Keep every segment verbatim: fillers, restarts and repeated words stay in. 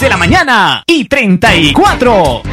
de la mañana y treinta y cuatro.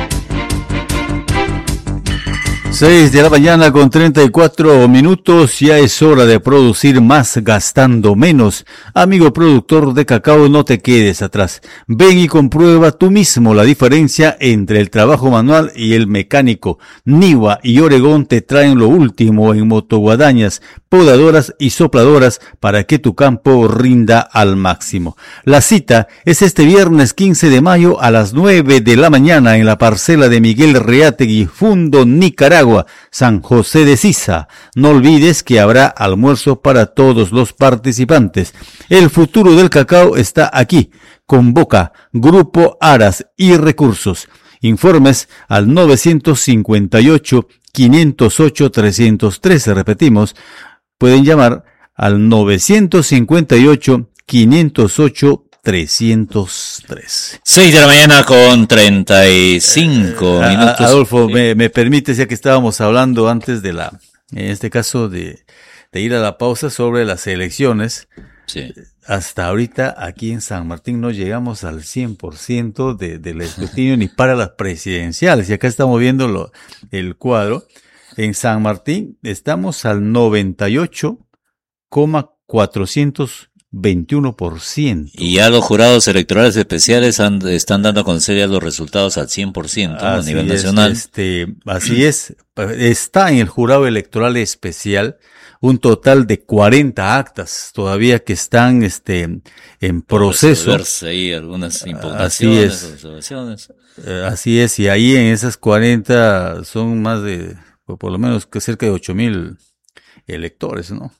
seis de la mañana con treinta y cuatro minutos, ya es hora de producir más gastando menos. Amigo productor de cacao, no te quedes atrás. Ven y comprueba tú mismo la diferencia entre el trabajo manual y el mecánico. Niwa y Oregón te traen lo último en motoguadañas, podadoras y sopladoras para que tu campo rinda al máximo. La cita es este viernes quince de mayo a las nueve de la mañana en la parcela de Miguel Reátegui, Fundo, Nicaragua, San José de Sisa. No olvides que habrá almuerzo para todos los participantes. El futuro del cacao está aquí. Convoca Grupo Aras y Recursos. Informes al novecientos cincuenta y ocho, quinientos ocho, trescientos trece. Repetimos, pueden llamar al novecientos cincuenta y ocho, quinientos ocho, trescientos tres. seis de la mañana con treinta y cinco eh, minutos. Adolfo, sí. me, me permites, ya que estábamos hablando antes de la, en este caso de, de ir a la pausa sobre las elecciones. Sí. Hasta ahorita aquí en San Martín no llegamos al cien por ciento de, del escrutinio ni para las presidenciales. Y acá estamos viendo lo, el cuadro. En San Martín estamos al noventa y ocho coma cuatrocientos veintiuno por ciento. Y ya los jurados electorales especiales han, están dando a conocer ya los resultados al cien por ciento, ¿no? A nivel es, nacional. Este, así es. Está en el jurado electoral especial un total de cuarenta actas todavía que están este en proceso. Ahí algunas impugnaciones, así es. observaciones. Así es. Y ahí en esas cuarenta son más de, por lo menos que cerca de ocho mil electores, ¿no?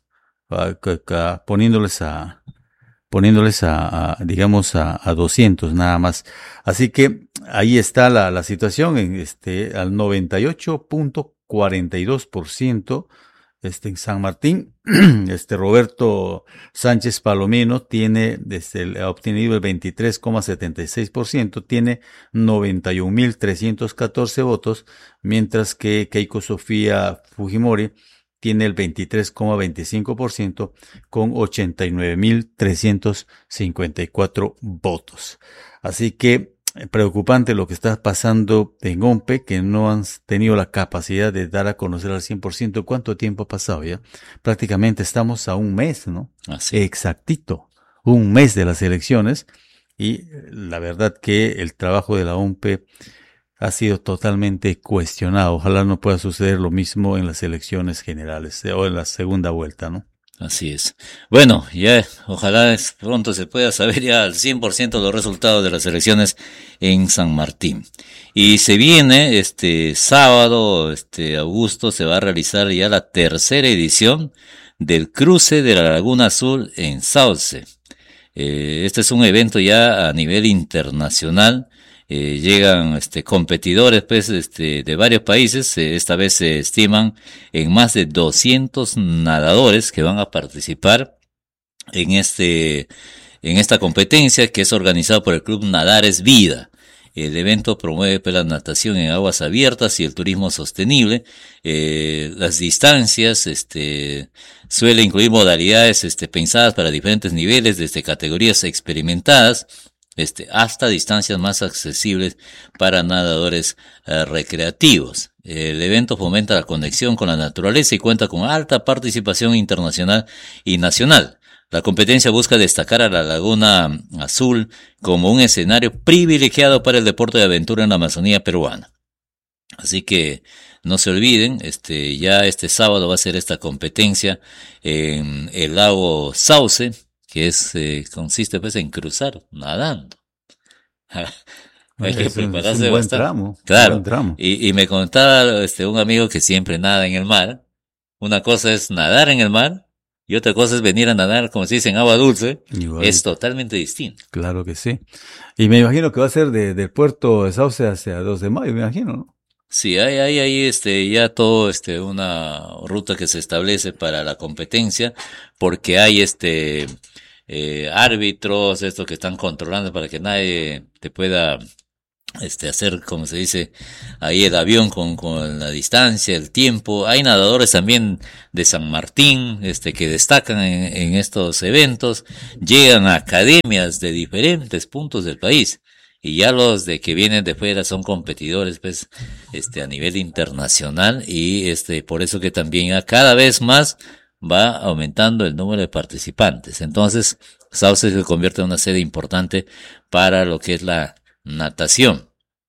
Poniéndoles a, poniéndoles a, a digamos, a, a doscientos nada más. Así que ahí está la, la situación, en este, al noventa y ocho punto cuarenta y dos por ciento, este, en San Martín. Este, Roberto Sánchez Palomino tiene, desde, ha obtenido el veintitrés coma setenta y seis por ciento, tiene noventa y un mil trescientos catorce votos, mientras que Keiko Sofía Fujimori tiene el veintitrés coma veinticinco por ciento con ochenta y nueve mil trescientos cincuenta y cuatro votos. Así que preocupante lo que está pasando en OMPE, que no han tenido la capacidad de dar a conocer al cien por ciento. ¿Cuánto tiempo ha pasado ya? Prácticamente estamos a un mes, ¿no? Así. Exactito, un mes de las elecciones, y la verdad que el trabajo de la OMPE ha sido totalmente cuestionado. Ojalá no pueda suceder lo mismo en las elecciones generales o en la segunda vuelta, ¿no? Así es. Bueno, ya ojalá pronto se pueda saber ya al cien por ciento los resultados de las elecciones en San Martín. Y se viene este sábado, este Augusto, se va a realizar ya la tercera edición del cruce de la Laguna Azul en Sauce. Eh, este es un evento ya a nivel internacional. Eh, llegan este competidores pues este de varios países. Eh, esta vez se estiman en más de doscientos nadadores que van a participar en este en esta competencia, que es organizada por el Club Nadar es Vida. El evento promueve pues, la natación en aguas abiertas y el turismo sostenible. Eh, las distancias este suele incluir modalidades este pensadas para diferentes niveles, desde categorías experimentadas Este, hasta distancias más accesibles para nadadores eh, recreativos. El evento fomenta la conexión con la naturaleza y cuenta con alta participación internacional y nacional. La competencia busca destacar a la Laguna Azul como un escenario privilegiado para el deporte de aventura en la Amazonía peruana. Así que no se olviden, este, ya este sábado va a ser esta competencia en el lago Sauce, que es eh, consiste pues en cruzar nadando. Hay que es un, prepararse es un buen bastante. tramo, Claro. un buen tramo. Y, y me contaba este un amigo que siempre nada en el mar. Una cosa es nadar en el mar y otra cosa es venir a nadar, como se dice, en agua dulce. Igual. Es totalmente distinto. Claro que sí. Y me imagino que va a ser de, del puerto de Sauce hacia dos de mayo, me imagino, ¿no? Sí, hay, hay ahí este, ya todo, este, una ruta que se establece para la competencia, porque hay este, eh, árbitros, estos que están controlando para que nadie te pueda, este, hacer, como se dice, ahí el avión con, con la distancia, el tiempo. Hay nadadores también de San Martín, este, que destacan en, en estos eventos. Llegan a academias de diferentes puntos del país. y ya los de que vienen de fuera son competidores, pues, este, a nivel internacional, y este, por eso que también ya cada vez más va aumentando el número de participantes. Entonces, Sauce se convierte en una sede importante para lo que es la natación.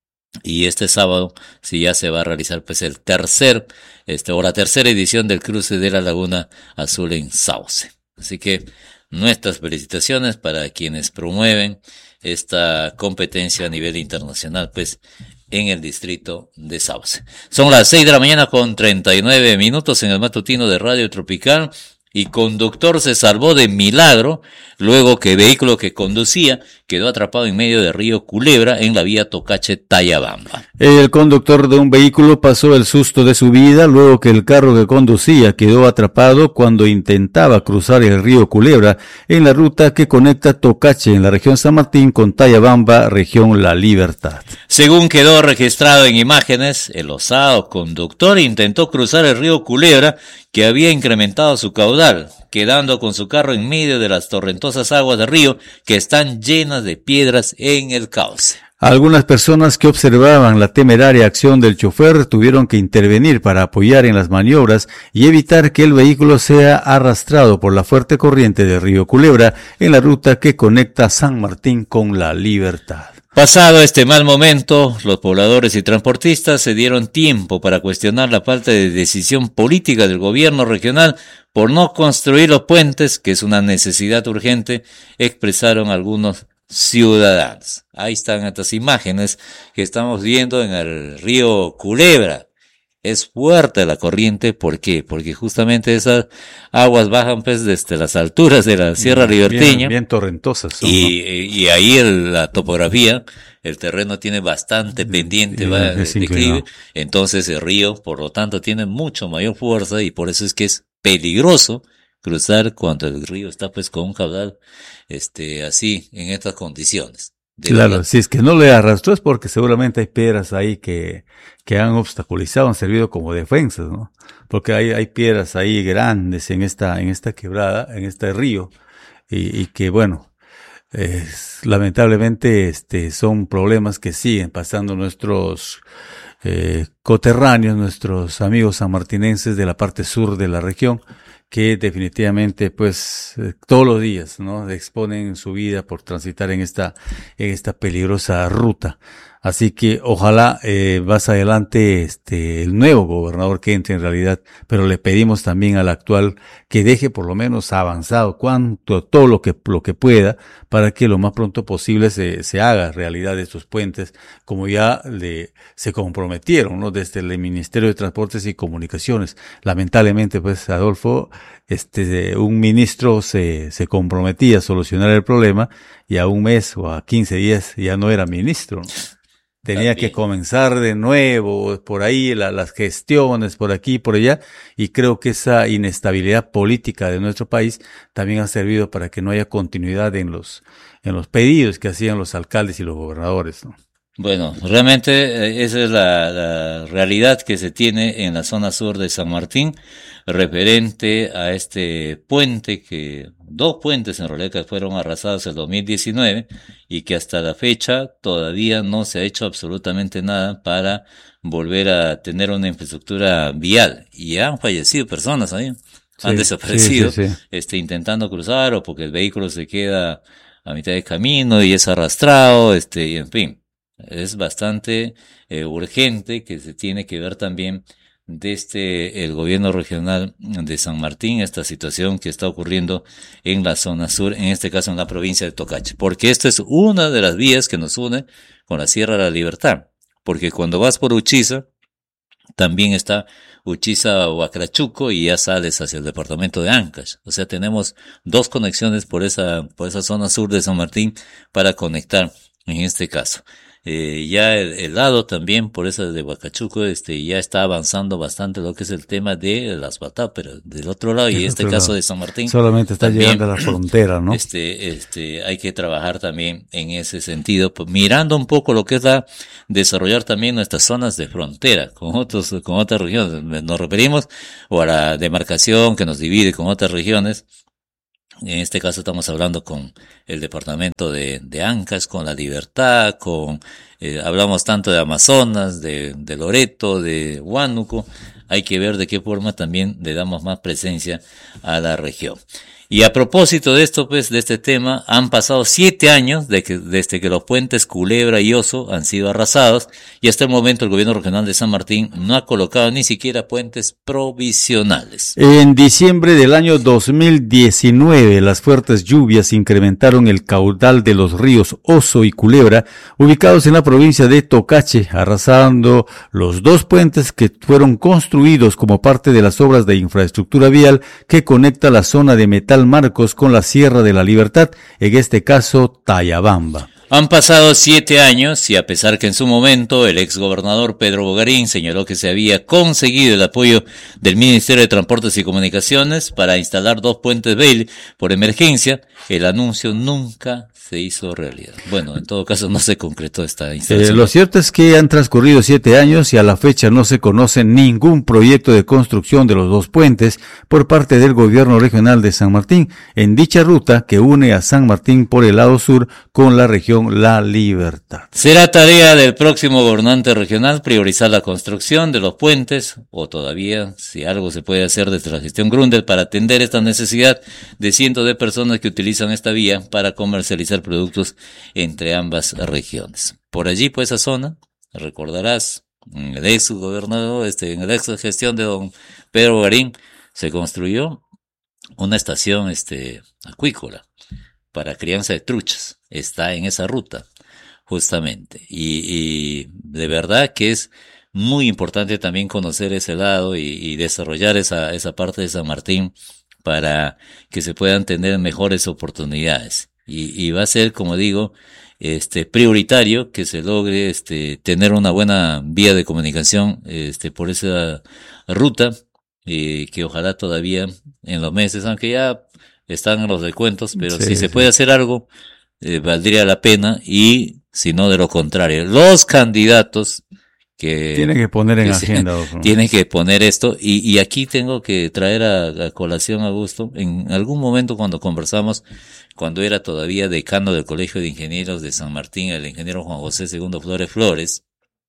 Y este sábado, sí, ya se va a realizar, pues, el tercer, este, o la tercera edición del cruce de la Laguna Azul en Sauce. Así que, nuestras felicitaciones para quienes promueven esta competencia a nivel internacional, pues, en el distrito de Sauce. Son las seis de la mañana con treinta y nueve minutos en el matutino de Radio Tropical, y conductor se salvó de milagro luego que el vehículo que conducía quedó atrapado en medio del río Culebra en la vía Tocache-Tayabamba. El conductor de un vehículo pasó el susto de su vida luego que el carro que conducía quedó atrapado cuando intentaba cruzar el río Culebra en la ruta que conecta Tocache en la región San Martín con Tayabamba, región La Libertad. Según quedó registrado en imágenes, el osado conductor intentó cruzar el río Culebra, que había incrementado su caudal, quedando con su carro en medio de las torrentosas aguas del río que están llenas de piedras en el cauce. Algunas personas que observaban la temeraria acción del chofer tuvieron que intervenir para apoyar en las maniobras y evitar que el vehículo sea arrastrado por la fuerte corriente del río Culebra en la ruta que conecta San Martín con La Libertad. Pasado este mal momento, los pobladores y transportistas se dieron tiempo para cuestionar la falta de decisión política del gobierno regional por no construir los puentes, que es una necesidad urgente, expresaron algunos ciudadanos. Ahí están estas imágenes que estamos viendo en el río Culebra. Es fuerte la corriente, ¿por qué? Porque justamente esas aguas bajan, pues, desde las alturas de la Sierra Liberteña. Bien, bien torrentosas son, y, ¿no? y ahí el, la topografía, el terreno tiene bastante pendiente, sí, va, es declive, entonces el río, por lo tanto, tiene mucho mayor fuerza y por eso es que es peligroso cruzar cuando el río está, pues, con un caudal, este, así, en estas condiciones. Claro, la... si es que no le arrastró es porque seguramente hay piedras ahí que, que han obstaculizado, han servido como defensas, ¿no? Porque hay, hay piedras ahí grandes en esta, en esta quebrada, en este río, y, y que bueno, eh, lamentablemente, este, son problemas que siguen pasando nuestros, eh, coterráneos, nuestros amigos sanmartinenses de la parte sur de la región, que definitivamente, pues, eh, todos los días, ¿no?, exponen su vida por transitar en esta, en esta peligrosa ruta. Así que ojalá, eh, más adelante, este, el nuevo gobernador que entre en realidad, pero le pedimos también al actual que deje por lo menos avanzado cuanto, todo lo que, lo que pueda, para que lo más pronto posible se, se haga realidad estos puentes, como ya le, se comprometieron, ¿no?, desde el Ministerio de Transportes y Comunicaciones. Lamentablemente, pues, Adolfo, este, un ministro se, se comprometía a solucionar el problema y a un mes o a quince días ya no era ministro, ¿no? Tenía que comenzar de nuevo, por ahí, la, las gestiones, por aquí y por allá, y creo que esa inestabilidad política de nuestro país también ha servido para que no haya continuidad en los, en los pedidos que hacían los alcaldes y los gobernadores, ¿no? Bueno, realmente eh, esa es la, la realidad que se tiene en la zona sur de San Martín, referente a este puente que, dos puentes en realidad que fueron arrasados en el dos mil diecinueve y que hasta la fecha todavía no se ha hecho absolutamente nada para volver a tener una infraestructura vial. Y han fallecido personas ahí, sí, han desaparecido, sí, sí, sí. este, intentando cruzar o porque el vehículo se queda a mitad de camino y es arrastrado, este, y en fin. Es bastante eh, urgente que se tiene que ver también desde el gobierno regional de San Martín esta situación que está ocurriendo en la zona sur, en este caso en la provincia de Tocache, porque esta es una de las vías que nos une con la Sierra de la Libertad, porque cuando vas por Uchiza, también está Uchiza Huacrachuco y ya sales hacia el departamento de Ancash. O sea, tenemos dos conexiones por esa, por esa zona sur de San Martín para conectar en este caso. Eh, ya el, el lado también, por eso de Huacachuco, este, ya está avanzando bastante lo que es el tema de las Batá, pero del otro lado, y este caso de San Martín. Solamente está también, llegando a la frontera, ¿no? Este, este, hay que trabajar también en ese sentido, pues, mirando un poco lo que es la, desarrollar también nuestras zonas de frontera con otros, con otras regiones. Nos referimos o a la demarcación que nos divide con otras regiones, En este caso estamos hablando con el departamento de, de Ancash, con La Libertad, con, eh, hablamos tanto de Amazonas, de, de Loreto, de Huánuco. Hay que ver de qué forma también le damos más presencia a la región. Y a propósito de esto, pues, de este tema, han pasado siete años de que, desde que los puentes Culebra y Oso han sido arrasados, y hasta el momento el gobierno regional de San Martín no ha colocado ni siquiera puentes provisionales. En diciembre del año dos mil diecinueve, las fuertes lluvias incrementaron el caudal de los ríos Oso y Culebra, ubicados en la provincia de Tocache, arrasando los dos puentes que fueron construidos como parte de las obras de infraestructura vial que conecta la zona de Metal Marcos con la Sierra de la Libertad, en este caso Tayabamba. Han pasado siete años y a pesar que en su momento el exgobernador Pedro Bogarín señaló que se había conseguido el apoyo del Ministerio de Transportes y Comunicaciones para instalar dos puentes Bailey por emergencia, el anuncio nunca se hizo realidad. Bueno, en todo caso no se concretó esta instalación. Eh, lo cierto es que han transcurrido siete años y a la fecha no se conoce ningún proyecto de construcción de los dos puentes por parte del gobierno regional de San Martín en dicha ruta que une a San Martín por el lado sur con la región La Libertad. Será tarea del próximo gobernante regional priorizar la construcción de los puentes, o todavía, si algo se puede hacer desde la gestión Grundel para atender esta necesidad de cientos de personas que utilizan esta vía para comercializar productos entre ambas regiones. Por allí, por esa zona, recordarás, en el ex gobernador, este, en la ex gestión de don Pedro Bogarín, se construyó una estación, este, acuícola para crianza de truchas. Está en esa ruta, justamente. Y, y de verdad que es muy importante también conocer ese lado y, y desarrollar esa, esa parte de San Martín para que se puedan tener mejores oportunidades. Y, y va a ser, como digo, este, prioritario que se logre, este, tener una buena vía de comunicación, este, por esa ruta, y que ojalá todavía en los meses, aunque ya están en los descuentos, pero sí, si se sí. puede hacer algo, eh, valdría la pena, y si no, de lo contrario, los candidatos que tienen que poner en que agenda, se, tienen que poner esto, y, y aquí tengo que traer a, a colación, Augusto, en algún momento cuando conversamos, cuando era todavía decano del Colegio de Ingenieros de San Martín, el ingeniero Juan José Segundo Flores Flores,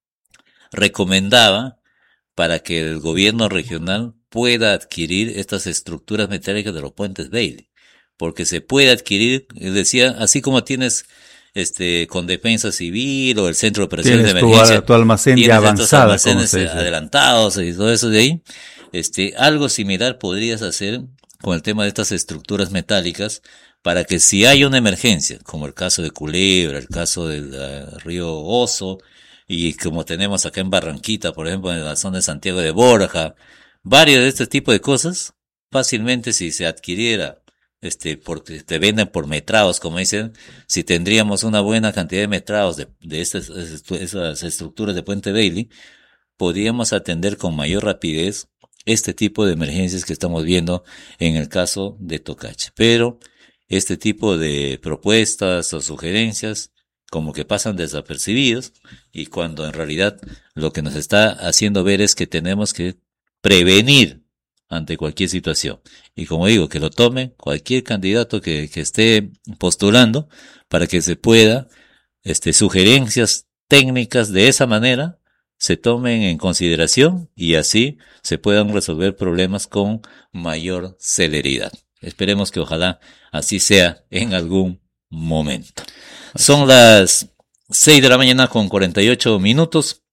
recomendaba para que el gobierno regional pueda adquirir estas estructuras metálicas de los puentes Bailey, porque se puede adquirir, decía, así como tienes este con Defensa Civil o el Centro de Operaciones de Emergencia, tu, tu almacén de avanzada, almacenes adelantados y todo eso de ahí, este algo similar podrías hacer con el tema de estas estructuras metálicas para que si hay una emergencia, como el caso de Culebra, el caso del uh, río Oso, y como tenemos acá en Barranquita, por ejemplo, en la zona de Santiago de Borja, varios de este tipo de cosas, fácilmente si se adquiriera, este, porque te venden por metrados, como dicen, si tendríamos una buena cantidad de metrados de, de estas, esas estructuras de Puente Bailey, podríamos atender con mayor rapidez este tipo de emergencias que estamos viendo en el caso de Tocache. Pero este tipo de propuestas o sugerencias como que pasan desapercibidos, y cuando en realidad lo que nos está haciendo ver es que tenemos que prevenir ante cualquier situación. Y como digo, que lo tome cualquier candidato que, que esté postulando para que se pueda, este, sugerencias técnicas de esa manera se tomen en consideración y así se puedan resolver problemas con mayor celeridad. Esperemos que ojalá así sea en algún momento. Son las seis de la mañana con cuarenta y ocho minutos,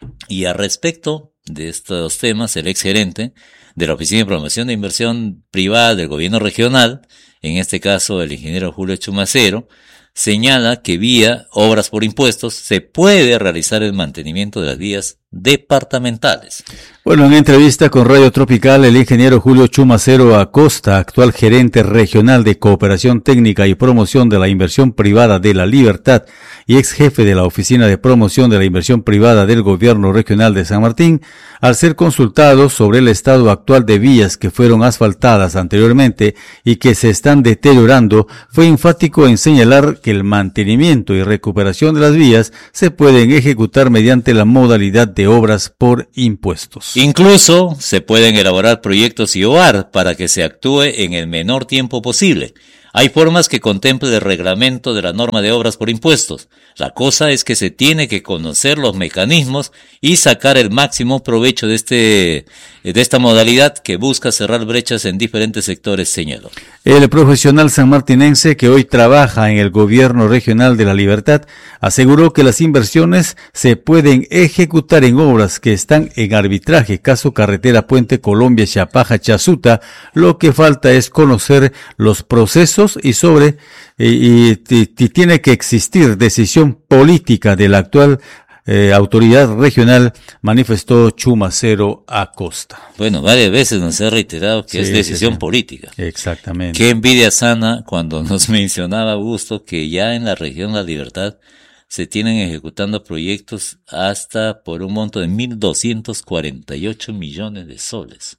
y a respecto de estos temas, el exgerente de la Oficina de Promoción de Inversión Privada del Gobierno Regional, en este caso el ingeniero Julio Chumacero, señala que vía obras por impuestos se puede realizar el mantenimiento de las vías departamentales. Bueno, en entrevista con Radio Tropical, el ingeniero Julio Chumacero Acosta, actual gerente regional de Cooperación Técnica y Promoción de la Inversión Privada de La Libertad y ex jefe de la Oficina de Promoción de la Inversión Privada del Gobierno Regional de San Martín, al ser consultado sobre el estado actual de vías que fueron asfaltadas anteriormente y que se están deteriorando, fue enfático en señalar que el mantenimiento y recuperación de las vías se pueden ejecutar mediante la modalidad de mediante obras por impuestos. Incluso se pueden elaborar proyectos I O A R para que se actúe en el menor tiempo posible. Hay formas que contemple el reglamento de la norma de obras por impuestos. La cosa es que se tiene que conocer los mecanismos y sacar el máximo provecho de este, de esta modalidad que busca cerrar brechas en diferentes sectores, señaló. El profesional sanmartinense que hoy trabaja en el gobierno regional de La Libertad aseguró que las inversiones se pueden ejecutar en obras que están en arbitraje, caso carretera Puente Colombia, Chapaja, Chasuta. Lo que falta es conocer los procesos y sobre y, y, y tiene que existir decisión política de la actual eh, autoridad regional, manifestó Chumacero Acosta. Bueno, varias veces nos ha reiterado que sí, es decisión sí, sí. política. Exactamente. Qué envidia sana cuando nos mencionaba Augusto que ya en la región La Libertad se tienen ejecutando proyectos hasta por un monto de mil doscientos cuarenta y ocho millones de soles.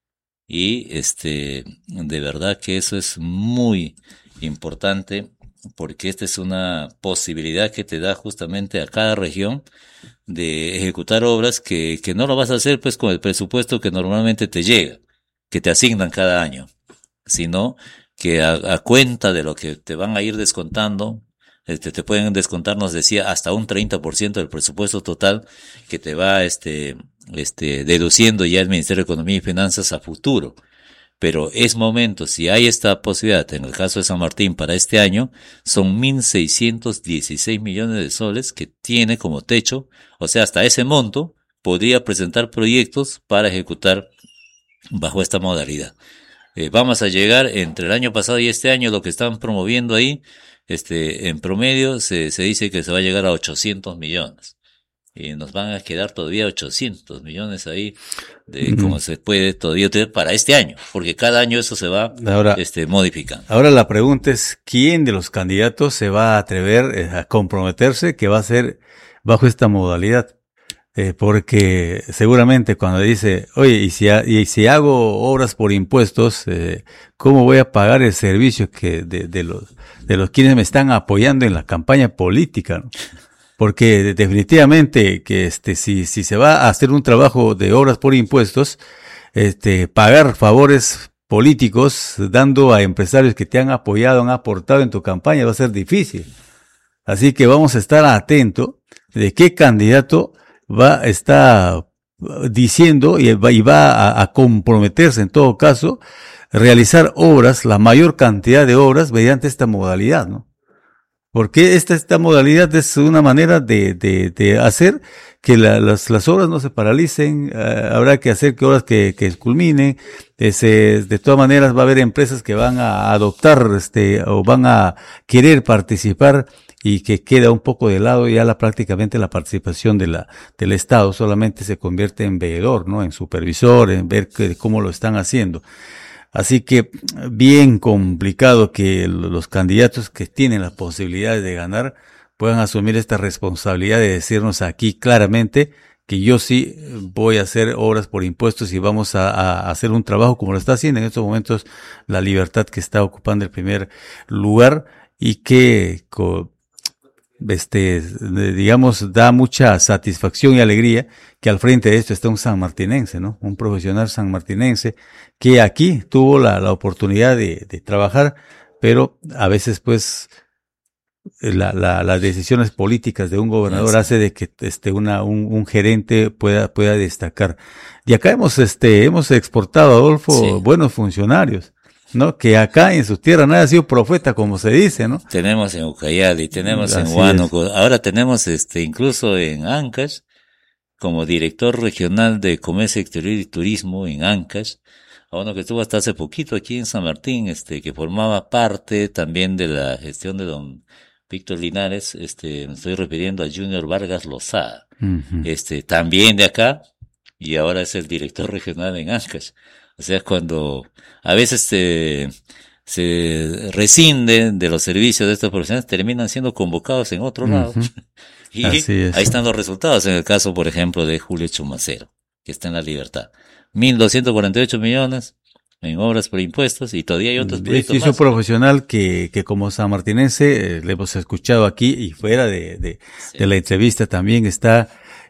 Y este, de verdad que eso es muy importante porque esta es una posibilidad que te da justamente a cada región de ejecutar obras que, que no lo vas a hacer pues con el presupuesto que normalmente te llega, que te asignan cada año, sino que a, a cuenta de lo que te van a ir descontando, este, te pueden descontar, nos decía, hasta un treinta por ciento del presupuesto total que te va, este, este, deduciendo ya el Ministerio de Economía y Finanzas a futuro. Pero es momento, si hay esta posibilidad, en el caso de San Martín para este año, son mil seiscientos dieciséis millones de soles que tiene como techo, o sea, hasta ese monto podría presentar proyectos para ejecutar bajo esta modalidad. Eh, vamos a llegar entre el año pasado y este año, lo que están promoviendo ahí, este, en promedio se, se dice que se va a llegar a ochocientos millones. Y nos van a quedar todavía ochocientos millones ahí de mm. como se puede todavía tener para este año, porque cada año eso se va ahora, este, modificando. Ahora la pregunta es, ¿quién de los candidatos se va a atrever a comprometerse que va a ser bajo esta modalidad? Eh, porque seguramente cuando dice, oye, y si, ha, y si hago obras por impuestos, eh, ¿cómo voy a pagar el servicio que de, de los de los quienes me están apoyando en la campaña política, ¿no? Porque definitivamente que este si si se va a hacer un trabajo de obras por impuestos, este pagar favores políticos dando a empresarios que te han apoyado, han aportado en tu campaña va a ser difícil. Así que vamos a estar atentos de qué candidato va a estar diciendo y va, y va a, a comprometerse en todo caso realizar obras, la mayor cantidad de obras mediante esta modalidad, ¿no? Porque esta, esta modalidad es una manera de, de, de hacer que la, las, las obras no se paralicen, uh, habrá que hacer que obras que, que culminen, ese, de todas maneras va a haber empresas que van a adoptar, este, o van a querer participar y que queda un poco de lado ya la, prácticamente la participación de la, del Estado, solamente se convierte en veedor, ¿no? En supervisor, en ver que, cómo lo están haciendo. Así que bien complicado que los candidatos que tienen las posibilidades de ganar puedan asumir esta responsabilidad de decirnos aquí claramente que yo sí voy a hacer obras por impuestos y vamos a, a hacer un trabajo como lo está haciendo en estos momentos La Libertad, que está ocupando el primer lugar y que este digamos da mucha satisfacción y alegría que al frente de esto está un sanmartinense, ¿no? Un profesional sanmartinense que aquí tuvo la, la oportunidad de, de trabajar, pero a veces pues la, la, las decisiones políticas de un gobernador sí. hace de que este una un, un gerente pueda pueda destacar. Y acá hemos este hemos exportado, Adolfo, sí. buenos funcionarios, ¿no? Que acá en su tierra nadie ha sido profeta, como se dice, ¿no? Tenemos en Ucayali, tenemos Así en Huánuco, ahora tenemos este incluso en Ancash, como director regional de Comercio Exterior y Turismo en Ancash, a uno que estuvo hasta hace poquito aquí en San Martín, este, que formaba parte también de la gestión de don Víctor Linares, este, me estoy refiriendo a Junior Vargas Lozada, uh-huh. este, también de acá, y ahora es el director regional en Ancash. O sea, cuando a veces se, se rescinden de los servicios de estos profesionales, terminan siendo convocados en otro lado. Uh-huh. Y ahí están los resultados, en el caso, por ejemplo, de Julio Chumacero, que está en La Libertad. mil doscientos cuarenta y ocho millones en obras por impuestos y todavía hay otros proyectos más. Es un profesional que, que como sanmartinense, eh, le hemos escuchado aquí y fuera de, de, sí. de la entrevista también está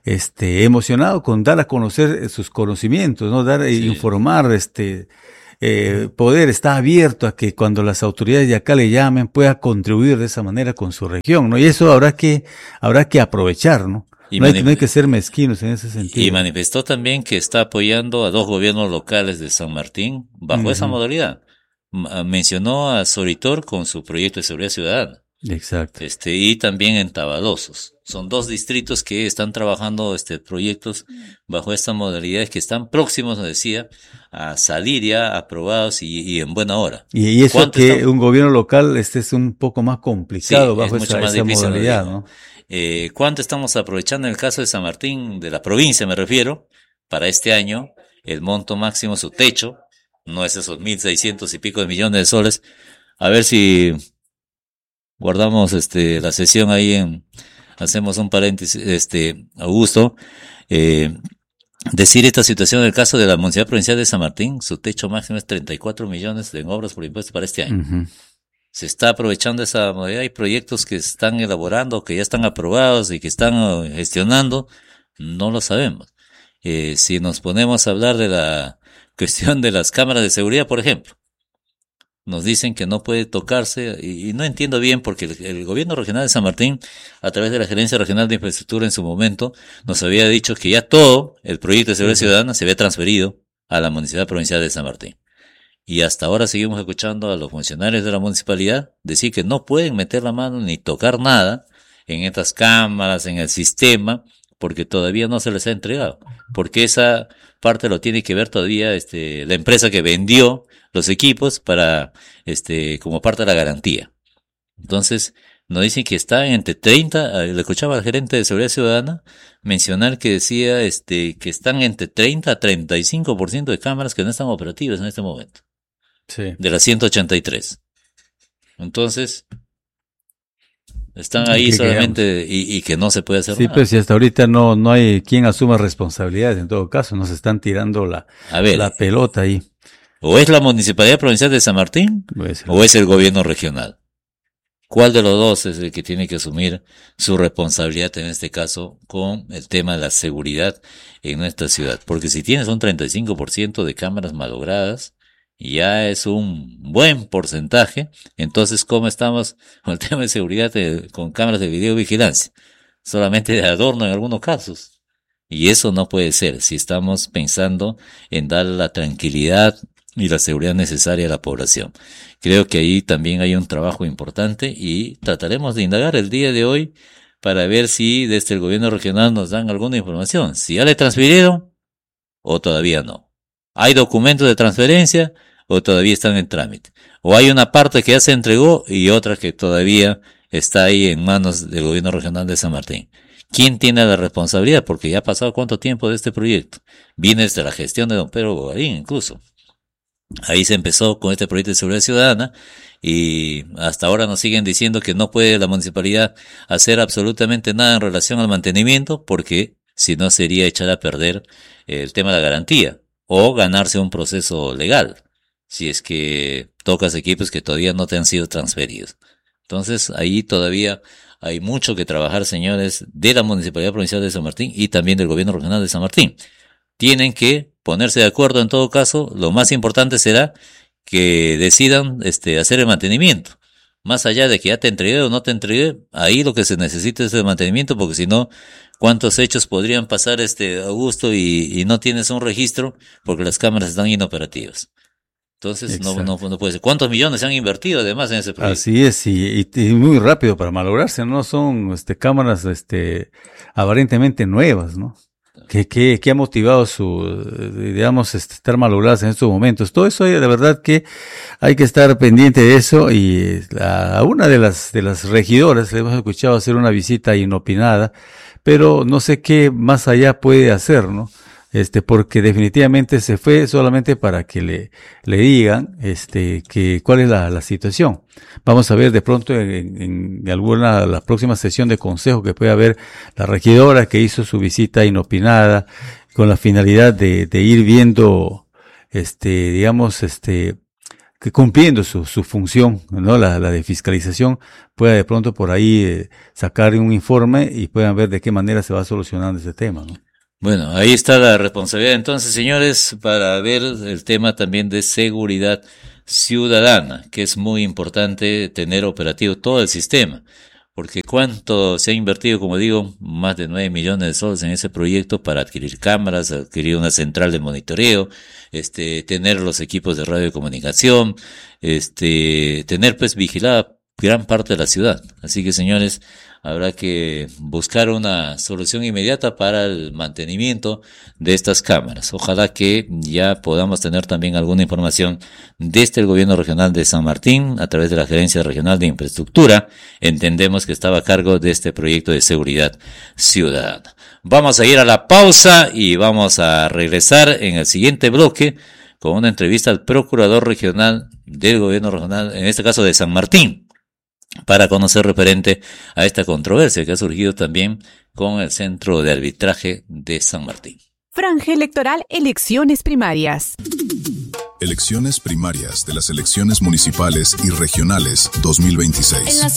este, emocionado con dar a conocer sus conocimientos, ¿no? Dar, sí. informar, este, eh, poder, está abierto a que cuando las autoridades de acá le llamen pueda contribuir de esa manera con su región, ¿no? Y eso habrá que, habrá que aprovechar, ¿no? Y no, hay, no hay que ser mezquinos en ese sentido. Y manifestó también que está apoyando a dos gobiernos locales de San Martín bajo uh-huh. esa modalidad. M- mencionó a Soritor con su proyecto de seguridad ciudadana. Exacto. Este, y también en Tabalosos. Son dos distritos que están trabajando este proyectos bajo esta modalidad que están próximos, nos decía, a salir ya aprobados y, y en buena hora. Y, y eso que están? Un gobierno local este es un poco más complicado sí, bajo esa, más esa modalidad, ¿no? Eh, ¿Cuánto estamos aprovechando en el caso de San Martín, de la provincia me refiero, para este año? El monto máximo, su techo, no es esos mil seiscientos y pico de millones de soles. A ver si guardamos este la sesión ahí en, hacemos un paréntesis, este, Augusto, eh, decir esta situación en el caso de la Municipalidad Provincial de San Martín, su techo máximo es treinta y cuatro millones en obras por impuestos para este año. Uh-huh. Se está aprovechando esa modalidad, hay proyectos que se están elaborando, que ya están aprobados y que están gestionando, no lo sabemos. Eh, si nos ponemos a hablar de la cuestión de las cámaras de seguridad, por ejemplo, nos dicen que no puede tocarse, y, y no entiendo bien porque el, el gobierno regional de San Martín, a través de la Gerencia Regional de Infraestructura en su momento, nos había dicho que ya todo el proyecto de seguridad ciudadana se había transferido a la Municipalidad Provincial de San Martín. Y hasta ahora seguimos escuchando a los funcionarios de la municipalidad decir que no pueden meter la mano ni tocar nada en estas cámaras, en el sistema, porque todavía no se les ha entregado. Porque esa parte lo tiene que ver todavía este la empresa que vendió los equipos para este como parte de la garantía. Entonces, nos dicen que está entre treinta, le escuchaba al gerente de Seguridad Ciudadana mencionar que decía este que están entre treinta a treinta y cinco por ciento de cámaras que no están operativas en este momento. Sí. De las ciento ochenta y tres. Entonces, están ahí solamente y, y que no se puede hacer sí, nada. Sí, pero si hasta ahorita no no hay quien asuma responsabilidades, en todo caso, nos están tirando la, a ver, la pelota ahí. O es la Municipalidad Provincial de San Martín, pues, o es el gobierno regional. ¿Cuál de los dos es el que tiene que asumir su responsabilidad en este caso con el tema de la seguridad en nuestra ciudad? Porque si tienes un treinta y cinco por ciento de cámaras malogradas, ya es un buen porcentaje. Entonces, ¿cómo estamos con el tema de seguridad de, con cámaras de videovigilancia? Solamente de adorno en algunos casos. Y eso no puede ser si estamos pensando en dar la tranquilidad y la seguridad necesaria a la población. Creo que ahí también hay un trabajo importante y trataremos de indagar el día de hoy para ver si desde el gobierno regional nos dan alguna información. Si ya le transfirieron o todavía no. ¿Hay documentos de transferencia o todavía están en trámite? ¿O hay una parte que ya se entregó y otra que todavía está ahí en manos del gobierno regional de San Martín? ¿Quién tiene la responsabilidad? Porque ya ha pasado cuánto tiempo de este proyecto. Viene desde la gestión de don Pedro Bogarín incluso. Ahí se empezó con este proyecto de seguridad ciudadana y hasta ahora nos siguen diciendo que no puede la municipalidad hacer absolutamente nada en relación al mantenimiento porque si no sería echar a perder el tema de la garantía o ganarse un proceso legal si es que tocas equipos que todavía no te han sido transferidos. Entonces ahí todavía hay mucho que trabajar, señores, de la Municipalidad Provincial de San Martín y también del Gobierno Regional de San Martín. Tienen que ponerse de acuerdo en todo caso. Lo más importante será que decidan este hacer el mantenimiento. Más allá de que ya te entregué o no te entregué, ahí lo que se necesita es el mantenimiento, porque si no, ¿cuántos hechos podrían pasar, este Augusto, y, y no tienes un registro porque las cámaras están inoperativas? Entonces, no, no, no puede ser. ¿Cuántos millones se han invertido además en ese proyecto? Así es, y, y, y muy rápido para malograrse, ¿no? Son este cámaras este aparentemente nuevas, ¿no? Que, que, que ha motivado su, digamos, este, estar malogradas en estos momentos. Todo eso, de verdad que hay que estar pendiente de eso, y a una de las, de las regidoras le hemos escuchado hacer una visita inopinada, pero no sé qué más allá puede hacer, ¿no? Este, porque definitivamente se fue solamente para que le, le digan, este, que cuál es la, la situación. Vamos a ver de pronto en, en alguna, la próxima sesión de consejo que puede haber la regidora que hizo su visita inopinada con la finalidad de, de ir viendo, este, digamos, este, que cumpliendo su, su función, ¿no? La, la de fiscalización, pueda de pronto por ahí eh, sacar un informe y puedan ver de qué manera se va solucionando ese tema, ¿no? Bueno, ahí está la responsabilidad entonces, señores, para ver el tema también de seguridad ciudadana, que es muy importante tener operativo todo el sistema, porque cuánto se ha invertido, como digo, más de nueve millones de soles en ese proyecto para adquirir cámaras, adquirir una central de monitoreo, este, tener los equipos de radiocomunicación, este, tener pues vigilada gran parte de la ciudad. Así que, señores, habrá que buscar una solución inmediata para el mantenimiento de estas cámaras. Ojalá que ya podamos tener también alguna información desde el gobierno regional de San Martín a través de la Gerencia Regional de Infraestructura. Entendemos que estaba a cargo de este proyecto de seguridad ciudadana. Vamos a ir a la pausa y vamos a regresar en el siguiente bloque con una entrevista al procurador regional del gobierno regional, en este caso de San Martín, para conocer referente a esta controversia que ha surgido también con el Centro de Arbitraje de San Martín. Franja electoral, elecciones primarias. Elecciones primarias de las elecciones municipales y regionales dos mil veintiséis.